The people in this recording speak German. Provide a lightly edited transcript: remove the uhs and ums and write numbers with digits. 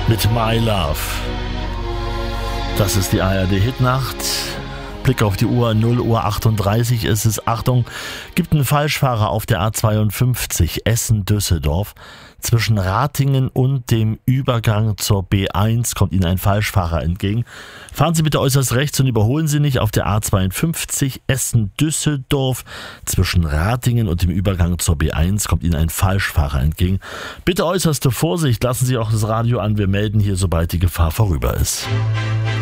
mit My Love. Das ist die ARD-Hitnacht. Blick auf die Uhr, 0:38 ist es. Achtung, gibt einen Falschfahrer auf der A52 Essen-Düsseldorf. Zwischen Ratingen und dem Übergang zur B1 kommt Ihnen ein Falschfahrer entgegen. Fahren Sie bitte äußerst rechts und überholen Sie nicht auf der A52 Essen-Düsseldorf. Zwischen Ratingen und dem Übergang zur B1 kommt Ihnen ein Falschfahrer entgegen. Bitte äußerste Vorsicht, lassen Sie auch das Radio an. Wir melden hier, sobald die Gefahr vorüber ist.